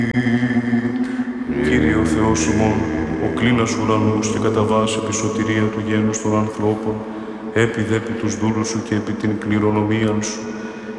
Κύριε ο Θεός ημών, ο κλίνας ουρανούς και κατά βάση επί σωτηρία του γένους των ανθρώπων, έπι δε επί τους δούλους σου και επί την κληρονομίαν σου,